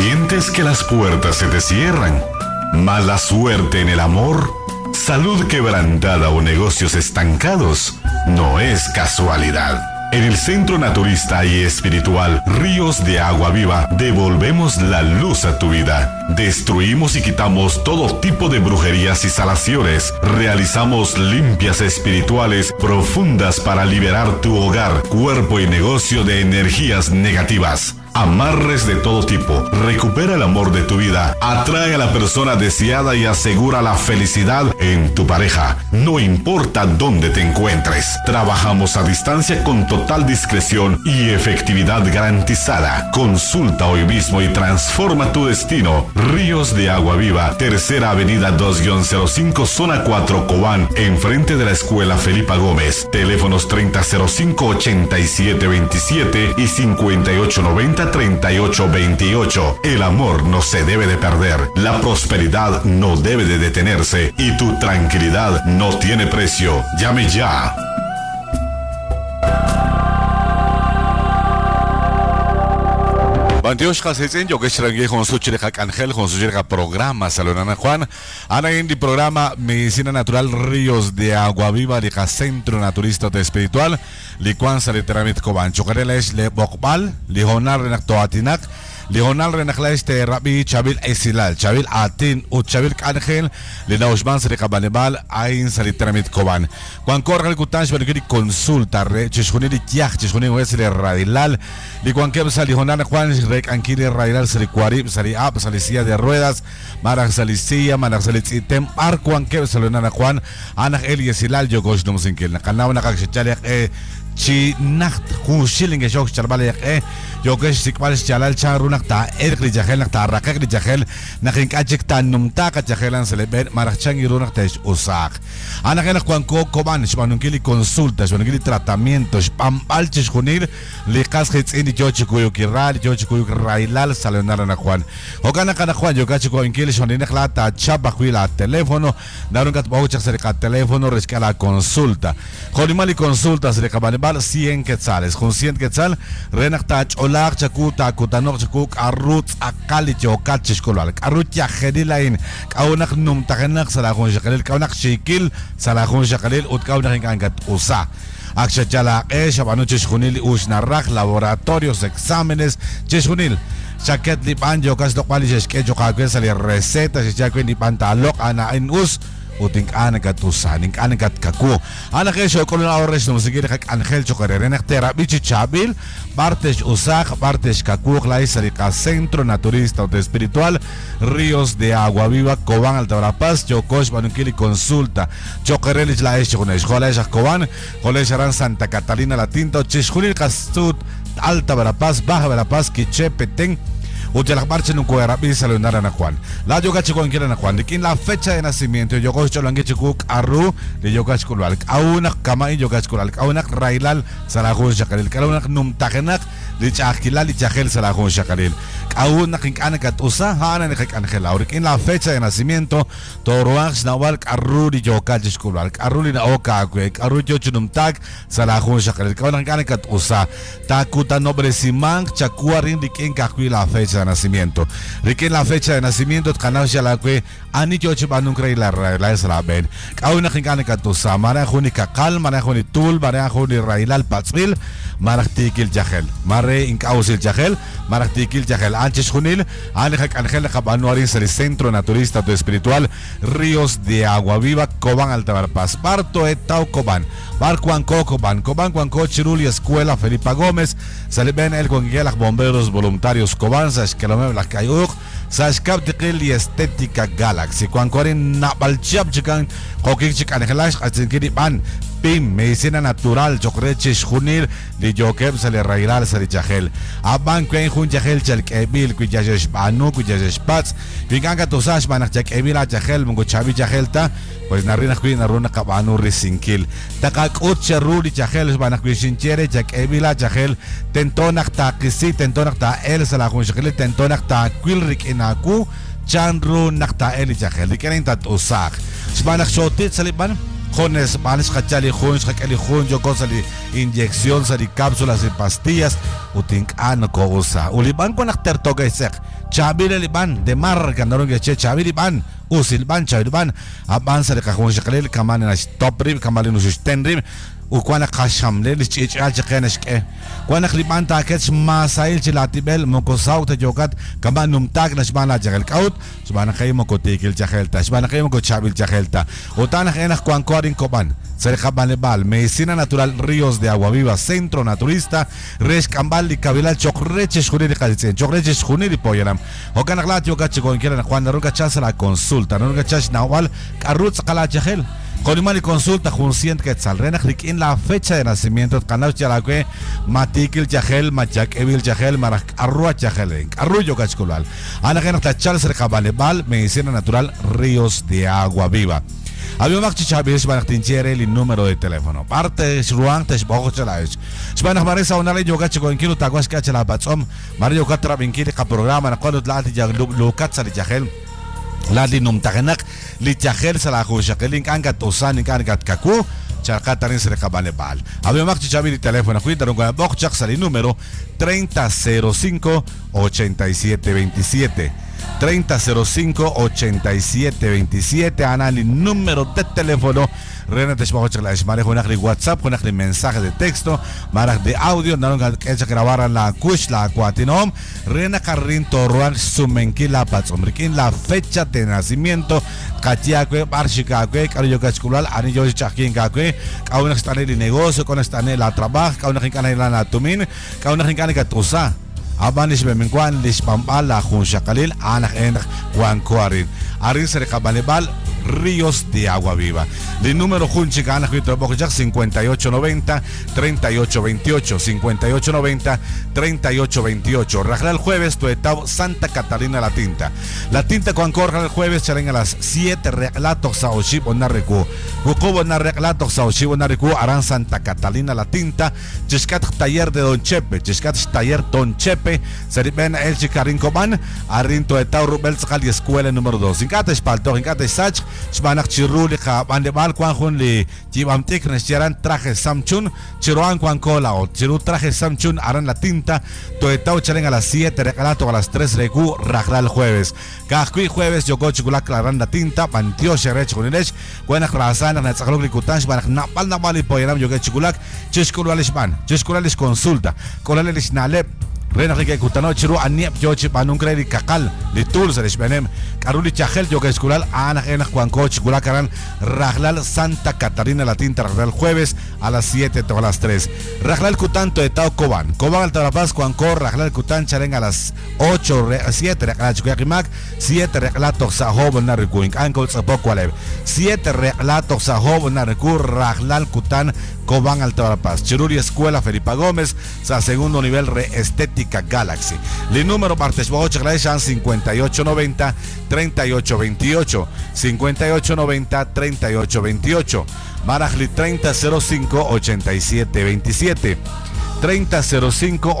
¿Sientes que las puertas se te cierran? ¿Mala suerte en el amor? ¿Salud quebrantada o negocios estancados? No es casualidad. En el Centro Naturista y Espiritual Ríos de Agua Viva devolvemos la luz a tu vida. Destruimos y quitamos todo tipo de brujerías y salaciones. Realizamos limpias espirituales profundas para liberar tu hogar, cuerpo y negocio de energías negativas. Amarres de todo tipo. Recupera el amor de tu vida. Atrae a la persona deseada y asegura la felicidad en tu pareja. No importa dónde te encuentres. Trabajamos a distancia con total discreción y efectividad garantizada. Consulta hoy mismo y transforma tu destino. Ríos de Agua Viva, Tercera Avenida 2-05, Zona 4, Cobán, enfrente de la Escuela Felipa Gómez. Teléfonos 3005-8727 y 5890-3828. El amor no se debe de perder, la prosperidad no debe de detenerse y tu tranquilidad no tiene precio. Llame ya. Bantios Jasecen, yo que serán con su chileja Ángel, con su chileja programa Salonana Juan. Ana en el programa Medicina Natural Ríos de Agua Viva, liga Centro Naturista de Espiritual, licuan saliteramit Cobán, chocareles le bokbal, lijonar renactoatinak, lijonar renaclaes te rabi, chabil esilal, chabil atin, u chabil Ángel, linausman salikabanebal, ain saliteramit Cobán. Cuan corre el cutanch, pero quiere consultar, chisjunil yach, chisjunil huesle radilal, licuan que lijonar Juan, Ankiri Rairal Salicuarib, Sali Ab, Salicia de Ruedas, Marak Salicia, Marak Salitem, Arcuan que Salonana Juan, Anak Eliesilal, Yogosh Numsinkil, Nakanaw Nakakshichalek, Chi Nacht, Hushilling, Jok Charbalek, Yogesh Sikwalis Chalal Charunak, Ta Erkli Jahel, Ta Rakakli Jahel, Nakinkachik Tan Numtaka Jahelan Selebet, Marakchangi Runak Tesh Usak. Anak Juanco Coban, Shmanunkili consultas, Shmanunkili tratamientos, Pampalches Junir, Likas Hits in the Jochikuyo Kiral, Jochikuyo Railal, Salonana Juan. Okana Juan, Yogachico in Kilish on Ineclata, Chabahuila, teléfono, Narungat Bauchas cerca teléfono, rescala consulta. Jolimali consultas de Cabanebal, 100 quetzales, con 100 quetzal, Renactach, Olak, Chakuta, Kutanok, Chakuk, Arut, Akalit, Yokachis Kolal, Arut Yahedilain, Kaunak Num Tagenak, Salahon Shakalil, Kaunak Shikil, Salahon Shakalil, Utkaunak Angat Usa. Akshachala, Shabanu Chishunil, Ushnarrak, laboratorios, exámenes, Chishunil. Chaket lipan, Yokas Dokpalish, Kejokakel, Sali recetas, Chakwin lipan talok, Ana in Us. Uting anagat usaning anagat kaku. Anak esyo kolon ahorres no sige kak Angel chokererenek terapichi chabil, partes usak, partes kaku, claisarica Centro Naturista de Espiritual, Ríos de Agua Viva, Cobán, Alta Verapaz, Chocosh, Banuquili Consulta, Chokerelich la esyo con escuela Cobán, Colegio Santa Catalina La Tinta, Chishunil Castut, Alta Verapaz, Baja Verapaz, Quiche, Petén. Utilak marcha nung kuera bisa lunar na Juan. La yoga chico en na Juan. Dikin la fecha de nacimiento yo cocho langue chico arru de yoga chiculal. Aunak kama yoga chiculal. Aunak railal salahun shakalil. Aunak num takenak de chakilal y chakel salahun shakalil. Aunak anakat usa hana ne kak Ángel. Dikin la fecha de nacimiento toruax nawal arru de yoga chiculal. Arru na oka kwe. Arru yo chunum tag salahun shakalil. Aunak anakat usa. Takuta nobre simang chakuarin dikin kakwi la fecha de nacimiento. Riquen la fecha de nacimiento, canal Shalakwe, Anito Chibanun Crey la Israel. Kauna Hinkane Katusa, Marajuni Kakal, Marajuni Tul, Marajuni Railal Patzmil, Marachtikil Jahel, Mare Incausil Jahel, Marachtikil Jahel, Anches Junil, Alejak Ángel Jabanuaris, el Centro Naturista de Espiritual, Ríos de Agua Viva, Cobán, Alta Verapaz, Barto Etau Cobán, Barcuan Cobán, Cobán, Cuanco, Chiruli, Escuela Felipa Gómez, Saliben el Conguelak Bomberos Voluntarios Cobán, Kilómetros la Cayuk, Sashkap y Estética Galaxy. Cuando corren Nabalchap chican, Hokik chican, Helash, Atsinkiripan, Pim, Medicina Natural, Chocreches, Junir, de Jokem, Sale Rairal, Sale Jahel. Aban, Queen Jun Jahel, Chalkebil, Cuyajesh Banu, Cuyajesh Pats, Viganga Tosash, Manak Jakebil, Jahel, Mungo Chavi Jahelta, pues Narina Queen, Naruna Cabanu, Risinkil. Takak Ucha Rudi Jahel, Banakwishin Chere, Jakebila, Jahel, Tentonak Takisi, Tentonak Ta El Salahun Jahel, Tentonak Ta Quilrik Inaku, Chanru Nakta El Jahel, Dikenen Tat Usak. Sbanak Shotit Saliban. Jones, Manes, Hachali, Jones, Hakeli, Jones, Yokosali, inyección, sali cápsulas y pastillas, Utink Ano Kogusa. Uliban con Acter Toga Isek, Chabir Liban, de Marca, no que Chabir Liban, Usilban, Chabirban, avanza de Cajun Shakalil, Kaman en top rib, Kamalin Usten rib, Ukwana Kashamle, Chichakaneske, Kwana Liban Takets, Masail Chilatibel, Mokosau, Jokat, Kamanum Tag, Nashbana Jagel Kaut, Subana Kaimoko Tikil Jahelta, Subana Kaimoko Chabil Jahelta, Utana Enak Kwankorin Koban. Cerca Banebal, Medicina Natural Ríos de Agua Viva, Centro Naturista, Resh Kambal y Kabilal Chokreches Juniri Kalitzen, Chokreches Juniri Poyaram, Okanaglat Yokachi con quien Juan Naruka Chas la consulta, Naruka Chas Nawal, Karutz Kalachel, Colimani consulta Juncient Quetzal, Renachrik en la fecha de nacimiento, Kanach Yalaque, Matikil Yahel, Machak Evil Yahel, Marak Arrua Yahel, Arruyo Kachkulal, Anagenata Charles cerca Banebal, Medicina Natural Ríos de Agua Viva. Había un chichabish para tinchera el número de teléfono. Parte Ruan te esbojo chelaish. Spana Marisa una ley yoga chico en kilo taguas que la batzom. Mario Catra vinkiri ka programa na cuando la ti lukat sa lichahel. La di num taganak lichahel sa la khushakeling angat usan angat kaku. Charcatarin se recabale bal. Había un chichabish teléfono. Cuida con box chak el número 3005 8727. 3005-8727 Anali número de teléfono Rena te esbajo chaclash Marek hunakli WhatsApp hunakli mensaje de texto Marek de audio Naron que grabar la kush la cuatinom Rena Carrin Torruan Sumenki la patzomrikin la fecha de nacimiento Katiakwe Barshikakwe Karuyo Kachkulal Anillo Chakin Kakwe Kaunak stane de negocio con stane la trabajo Kaunak hinkane la natumin Kaunak hinkane katusa Abanis Bemenguan, Lis Pampala, Jun Shakalil, Anak Enak, Juan Coarin. Arin cerca Banebal, Ríos de Agua Viva. El número Junchica, Anak Vito Bojak, 5890 3828. 5890 3828. Rajla el jueves, Tuetao, Santa Catalina La Tinta. La Tinta con Corja el jueves, salen a las 7 relatos Saoshib o Narrecu. Bukobo Narrelatos Saoshib o Narrecu, Aran Santa Catalina La Tinta. Chiscat Taller de Don Chepe. Chiscat Taller Don Chepe. Seriben El Chicarin Coban, Arinto Etau Rubel Sakal y Escuela número 2. Incate Espalto, Incate Sach, Smanak Chiruli, Bandebal, Juan Li, Chibamtik, Nescharan, traje Samchun, Chiruan, Juan Cola, o Chiru traje Samchun, Aran La Tinta, Toetau Chalen a las 7, Recalato a las 3, Recu, Rajral jueves. Cajui jueves, Yoko Chiculak, Aran La Tinta, Pantio, Sherech, Junilesh, Buena Razana, Nazakaluk, Kutansh, Banak Napal, Napal y Poyanam, Yoke Chiculak, Chiskulalisman, Chiskulalish consulta, Colalish Nalep. Rena Rique Cutano, Chiru, Aniep, Yochi, Panuncre, y Cacal, Litul, Serish Benem, Caruli Chagel, Yoga Escural, Ana Ena, Juan Coch, Gulacaran, Rajlal, Santa Catarina La Tinta, Rajlal jueves a las 7 a las 3. Rajlal Cutanto de Tao Coban, Coban Altarapaz, Juan Cor, Rajlal Cutan, Charen a las 8, 7, Rajlal Chuyakimak, 7 Rajlatos Sahob, Narikuink, Ankol Zapocualev, 7 Rajlatos Sahob, Narikur, Rajlal Cutan, Coban Altarapaz, Chiruri Escuela, Felipa Gómez, segundo nivel Estética Galaxy. El número partes Bocha 5890 3828 5890 3828 Marajli 3005 8727 3005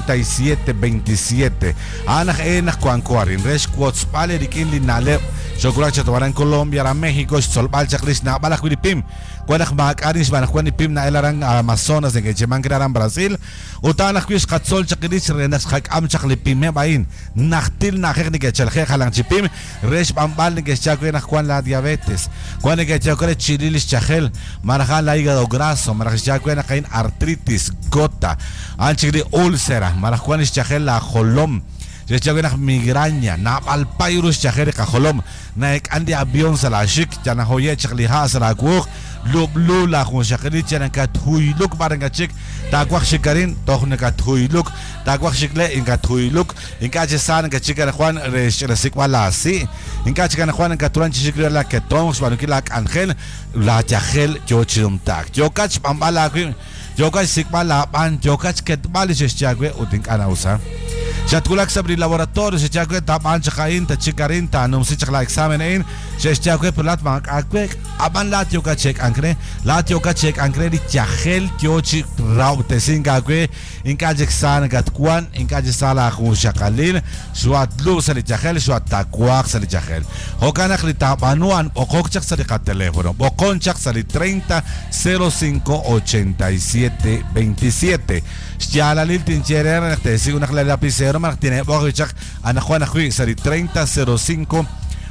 8727 Ana Enak Cuancoarin Resh Quots Palerikin Linale Chocolate Tobarán Colombia a México Solbal Chakris na Balak Wilipim Cuanak Makaris Banajuan y Pim na Elarang Amazonas de Gecheman Crearan Brasil Utanak Quis Katzol Chakris Renas Hak Am Chaklipim Bain Nachtil Nachek Chelje Halang Chipim Resh Bambal que Chakwenak Juan la diabetes Juan que Chakre Chirilis Chagel Marajal la hígado graso Marajal Chakwenak artritis gota Anchigri úlcera Marajuanis Chagel la Jolom Si chaguenak migraña, na alpayrus chagere kajolom, na ek andi avión salashik, jana hoye chakliha salakuk, lublu la hun chakri jana kat huiluk barangachik, takwak shikarin, tohne kat huiluk, takwak shikle inkat huiluk, inkache san kachika juan resikwala si, inkache juan katuran chikri la ketong, spanukilak angel, la chagel chochum tak, jokach pambala jokach sikmala pan, jokach ketbali chagwe utink anausa. Chatkulak sabri laboratorio se chakwe tapan chakain ta chikarin ta num si chakla examen ein se chakwe pelat mak akwe aban latio ka check ankre di chahel kyochi raute singakwe inka jeksan gatkwan inka jesala khu shakalin suat lu sali chahel suat takwak sali chahel hokanak li tapanuan okok chak sali ka telefono bokon chak sali 30 05 87 8727. Ya la lil tincherer te sigo una lapicero mar tiene bogichak ana Juana Hui sari 3005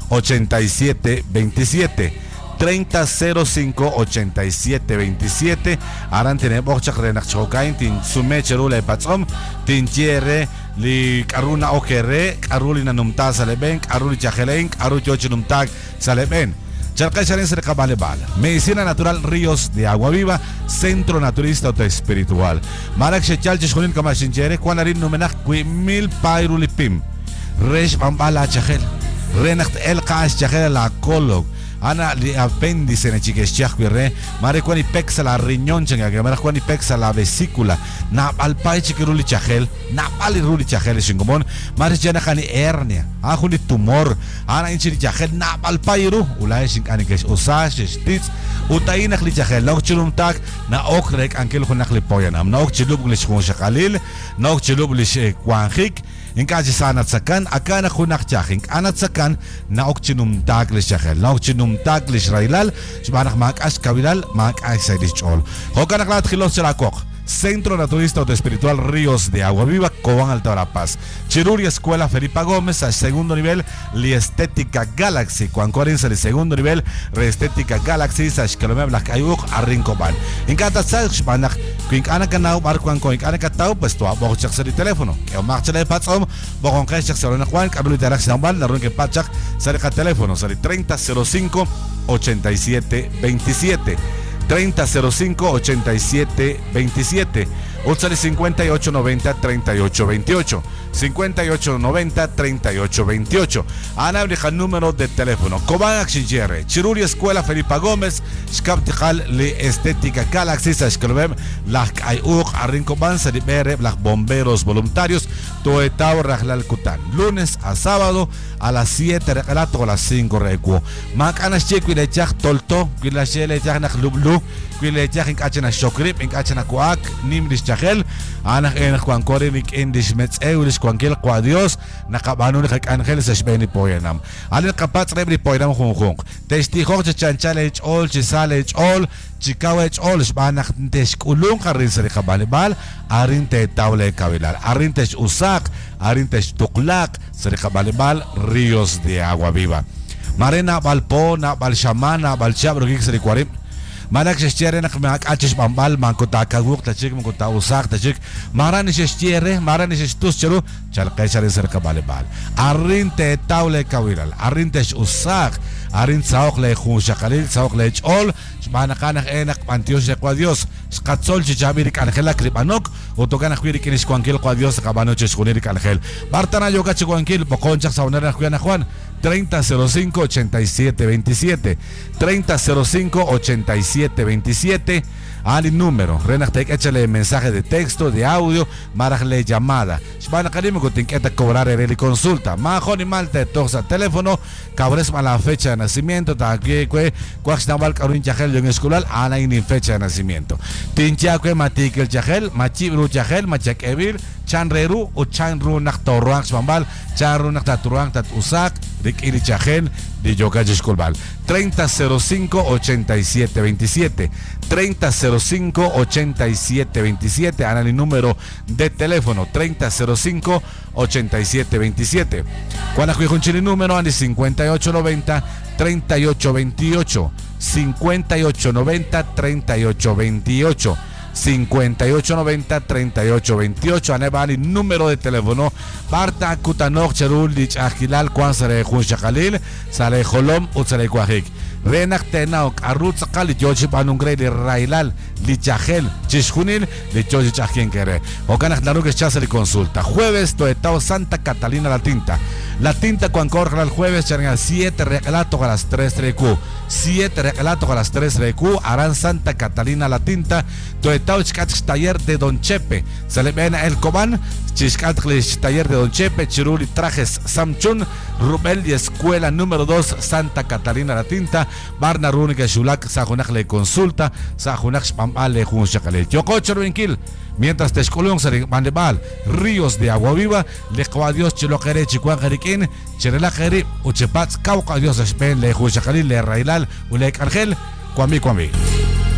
8727. 3005 8727. Aran tiene bochak renak chokain tin sume cherule patsom tin tiere li karuna okere karuli nanumta saleben karuli chajelen karuli chochinumtag saleben. Chalcacharen cerca Valebal. Medicina Natural Ríos de Agua Viva, Centro Naturista Espiritual. Marak Shechal Chishulin Kamachinjere, Kwanarin Numenak Qui Mil Pairulipim. Resh Bambala Chajel. Renacht El Kash Chajel la Colog. Ana li apéndice en chiques chakbirre, mare kwani pexa la riñón chenga que mare kwani pexa la vesícula, na alpai chikiruli chajel, na pali ruli chajel shingomon, mare jana kani hernia, ajuni tumor, ana inchiri chajel na alpai ru, ulai shing anikesh usash stitz, utaina khli chajel, na okchilum tak, na okrek ankel khunak li poyanam, na okchilub lish khon shakalil, na okchilub lish kwanjik. In kaji sana tsakan akana khunak chaching ana tsakan na okchinum taglis chachel na okchinum taglis railal shbanak mak as kabilal mak as sedich ol hokanak lat khilos chirakok Centro Naturista Espiritual Ríos de Agua Viva, Cobán Alta La Paz. Chiruri Escuela Felipa Gómez, al segundo nivel, Liestética Galaxy. Cuancorense, el segundo nivel, Reestética Galaxy, Sashkelome Black Ayuk, Arrincoban. En cada sach, Banak, Quink Anakanau, Marquan Coink Anacatau, pues tu abo check el teléfono. Que o marcha de Patsom, Bogon Kachak, Salona Juan, Cablo Interax Nambal, la Runke Pachak, Cerca teléfono, sale 3005 8727. 3005 8727. Utsali 5890 3828. 5890 3828. Ana abriga número de teléfono. Cobán Axinjere. Chiruri Escuela Felipa Gómez. Skaptikal li Estética Galaxy. Sashkelobem. Las Ayuk Arrincoban. Salibere. Las bomberos voluntarios. Toetao Rajlal Kutan. Lunes a sábado a las 7 regalato a las 5 recuo. Mak Anashek Wilechak Tolto. Wilachele Jagnak Lublu. Wilechak Inkachana Shokrip. Inkachana Kuak. Nimris Chagel. Anak enak Juan Korenik Indish Metz Eulish Juanquil Dios. Nakabanu Nik Ángeles Ashbeni Poyanam. Alil Kapats Rebri Poyanam Hong. Testijo Chanchalech all. Chisalech all. Chikawech all. Shbanak Tesh Kulung Harin Serikabalibal. Arin Te Taule Kabilar. Arin Tesh Usak. Arin Tesh Tuklak. Serikabalibal. Ríos de Agua Viva. Marena Balpona, Balshamana, Balchabro Gixerikuarim. Manak shestiere nak mak achish bambal mankota kaguk tachik mankota usak tachik marani shestiere marani shestus chelu chalqaishar cerca balebal arrin te taule kawiral arrin te usak arrin saok le khun shakalil saok le chol shmanakanak enak pantios de Dios skatzol chichabirik angela kripanok otokan khwirik inish kwankil Dios kabano cheshkunirik angel bartana yoga chikwankil pokonchak saunera khwiana Juan 3005 8727. 3005 8727. al número Renachtek, échale mensaje de texto, de audio, marajle llamada. Shbana Karim que te quieta cobrar el consulta. Majo ni malte toxa teléfono, cabres la fecha de nacimiento, ta que cuaxnaval carin chajel en escolar, ana in fecha de nacimiento. Tincha que matik el chajel, machibru chajel, machak evil, chanreru o chanru naktoruang spambal, chanru naktaturuang tat usak, rik ili chajel, de yoga escolar. 3005 8727. 3005 8727. Ana el número de teléfono 3005 8727. Cuando juega un chile número ande 5890 3828. 5890 3828. 5890 3828. Anebani número de teléfono Barta Kutanok Cherul Lich Agilal Kwan Sare Jun Shakalil Sare Holom Utsare Kwahik Renak Tenaok Arut Sakali Jochi Panungre de Railal Lichagel Chishunil Lichochi Chakien Kere Okanak Naruk Chasari Consulta jueves Toetao Santa Catalina La Tinta Cuan corre el jueves Charanga 7 regalatos a las 3 recu 7 regalatos a las 3 recu harán Santa Catalina La Tinta Toetao Chikatch Taller de Don Chepe se le ven el Cobán Chishkatch Taller de Don Chepe Chiruli Trajes Samchun Rubel y Escuela número 2 Santa Catalina La Tinta Barna Runica Shulak Sajunak le consulta Sajunak Spambale Jun Shakale Yokocho Ruinkil mientras te escolón se mandebal Ríos de Agua Viva le Dios Chilo Jere Chicuan Jeriquín Cherela Jeri Uchepats Cauca Dios Espen le Jun Shakale le Railal Ulek Argel Kwami